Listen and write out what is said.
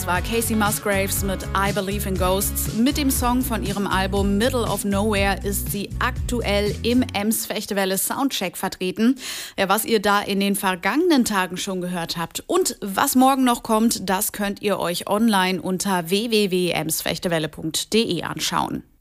war Casey Musgraves mit I Believe in Ghosts. Mit dem Song von ihrem Album Middle of Nowhere ist sie aktuell im Ems-Fechtewelle Soundcheck vertreten. Ja, was ihr da in den vergangenen Tagen schon gehört habt und was morgen noch kommt, das könnt ihr euch online unter www.emsfechtewelle.de anschauen.